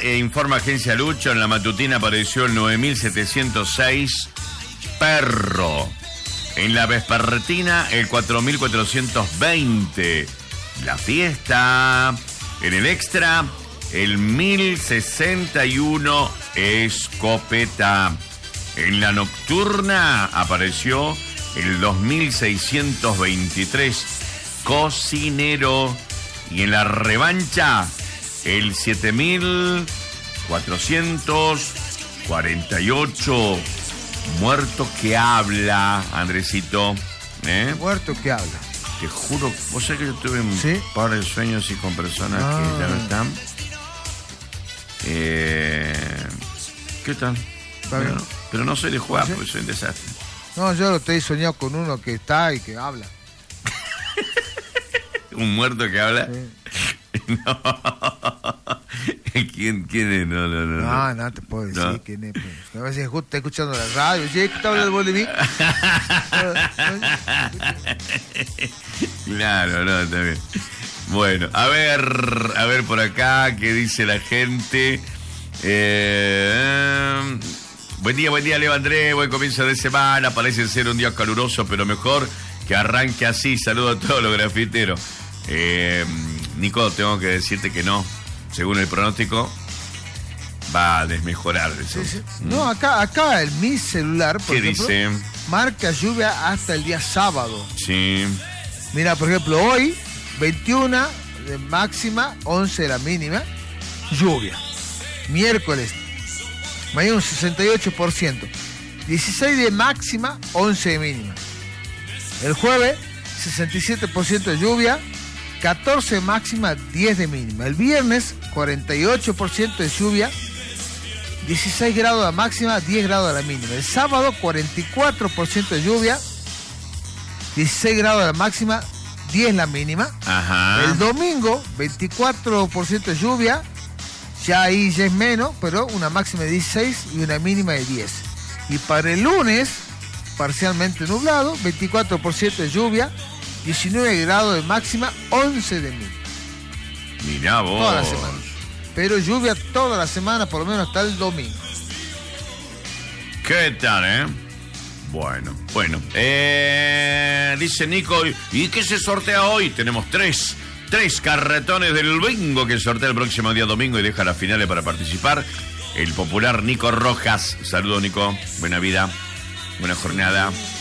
informa Agencia Lucho, en la matutina apareció el 9706 Perro. En la vespertina el 4420. La fiesta. En el extra el 1061 Escopeta. En la nocturna apareció el 2623 Cocinero. Y en la revancha el 7448 Muerto que habla, Andresito. Muerto que habla. Te juro, vos sabés que yo tuve un par de sueños y con personas que ya no están. ¿Qué tal? Bueno, pero no soy de jugar, porque soy un desastre. No, yo lo estoy soñado con uno que está y que habla. ¿Un muerto que habla? Sí. No. ¿Quién es? No te puedo decir quién es. Pues. A veces justo está escuchando la radio. ¿Qué está hablando vos de mí? Claro, no, está bien. Bueno, a ver por acá, ¿qué dice la gente? Buen día, Leo Andrés, buen comienzo de semana. Parece ser un día caluroso, pero mejor que arranque así. Saludos a todos los grafiteros. Nico, tengo que decirte que no. Según el pronóstico, va a desmejorar eso. Sí. No, acá en mi celular, por ejemplo, dice? Marca lluvia hasta el día sábado. Sí. Mira, por ejemplo, hoy, 21 de máxima, 11 de la mínima, lluvia. Miércoles, mañana un 68%. 16 de máxima, 11 de mínima. El jueves, 67% de lluvia, 14 de máxima, 10 de mínima. El viernes, 48% de lluvia, 16 grados de máxima, 10 grados de la mínima. El sábado, 44% de lluvia, 16 grados de máxima, 10 la mínima. Ajá. El domingo, 24% de lluvia, ya es menos, pero una máxima de 16 y una mínima de 10. Y para el lunes, parcialmente nublado, 24% de lluvia, 19 grados de máxima, 11 de mínima. Mirá vos. Toda la semana. Pero lluvia toda la semana, por lo menos hasta el domingo. ¿Qué tal, Bueno. Dice Nico, ¿y qué se sortea hoy? Tenemos tres carretones del bingo que sortea el próximo día domingo y deja las finales para participar. El popular Nico Rojas. Saludos, Nico. Buena vida. Buena jornada.